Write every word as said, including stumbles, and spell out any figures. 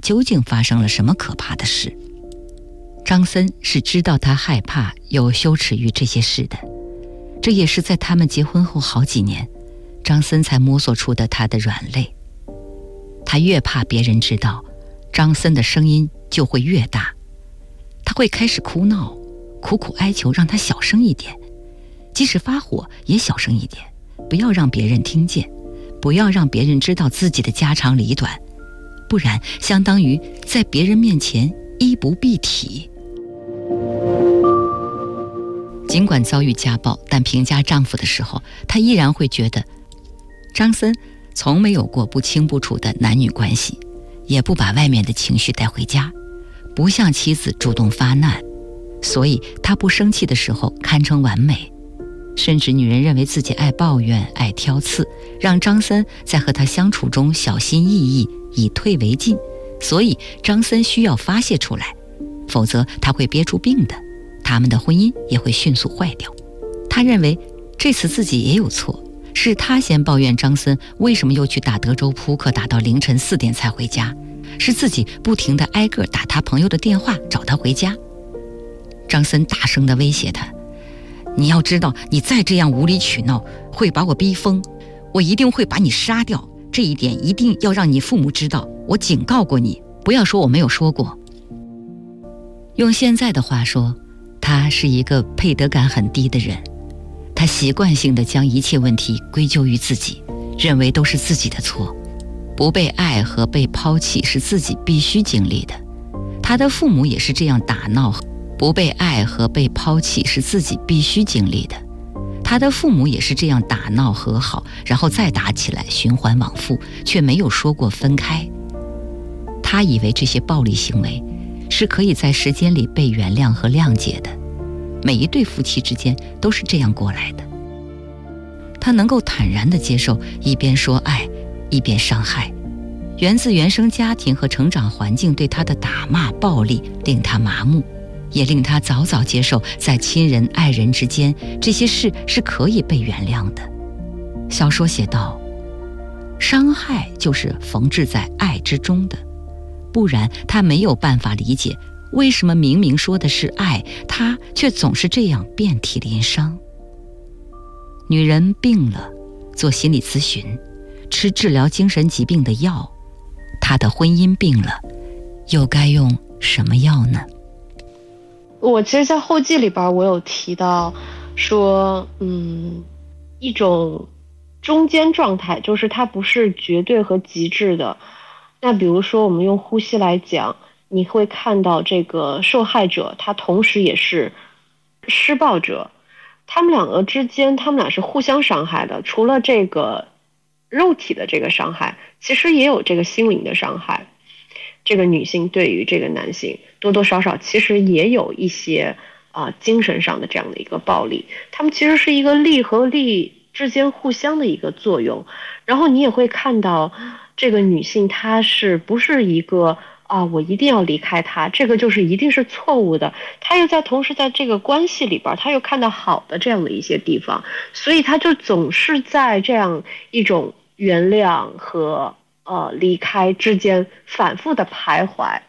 究竟发生了什么可怕的事。张森是知道他害怕又羞耻于这些事的，这也是在他们结婚后好几年，张森才摸索出的他的软肋。他越怕别人知道，张森的声音就会越大，他会开始哭闹，苦苦哀求让他小声一点，即使发火也小声一点，不要让别人听见，不要让别人知道自己的家长里短，不然相当于在别人面前衣不蔽体。尽管遭遇家暴，但评价丈夫的时候，她依然会觉得张森从没有过不清不楚的男女关系，也不把外面的情绪带回家，不向妻子主动发难，所以她不生气的时候堪称完美。甚至女人认为自己爱抱怨爱挑刺，让张森在和她相处中小心翼翼，以退为进，所以张森需要发泄出来，否则他会憋出病的，他们的婚姻也会迅速坏掉。他认为这次自己也有错，是他先抱怨张森为什么又去打德州扑克，打到凌晨四点才回家，是自己不停地挨个打他朋友的电话找他回家。张森大声地威胁他，你要知道，你再这样无理取闹会把我逼疯，我一定会把你杀掉，这一点一定要让你父母知道，我警告过你，不要说我没有说过。用现在的话说，他是一个配得感很低的人，他习惯性地将一切问题归咎于自己，认为都是自己的错，不被爱和被抛弃是自己必须经历的。他的父母也是这样打闹，不被爱和被抛弃是自己必须经历的。他的父母也是这样打闹和好，然后再打起来，循环往复，却没有说过分开。他以为这些暴力行为是可以在时间里被原谅和谅解的，每一对夫妻之间都是这样过来的。他能够坦然地接受一边说爱一边伤害，源自原生家庭和成长环境对他的打骂暴力令他麻木，也令他早早接受在亲人爱人之间这些事是可以被原谅的。小说写道，伤害就是缝制在爱之中的，不然他没有办法理解为什么明明说的是爱，他却总是这样遍体鳞伤。女人病了，做心理咨询，吃治疗精神疾病的药，她的婚姻病了，又该用什么药呢？ 我其实在后记里边我有提到说，嗯，一种中间状态，就是它不是绝对和极致的。那比如说我们用呼吸来讲，你会看到这个受害者他同时也是施暴者，他们两个之间他们俩是互相伤害的，除了这个肉体的这个伤害，其实也有这个心灵的伤害。这个女性对于这个男性多多少少其实也有一些啊、呃、精神上的这样的一个暴力，他们其实是一个力和力之间互相的一个作用。然后你也会看到这个女性她是不是一个啊我一定要离开他，这个就是一定是错误的，她又在同时在这个关系里边她又看到好的这样的一些地方，所以她就总是在这样一种原谅和呃离开之间反复的徘徊。